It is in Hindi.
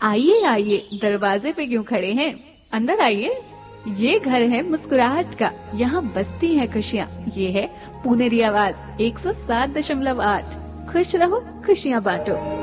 आइए आइए, दरवाजे पे क्यों खड़े हैं, अंदर आइए। ये घर है मुस्कुराहट का, यहाँ बसती है खुशियाँ। ये है पुनेरी आवाज 107.8। खुश रहो, खुशियाँ बांटो।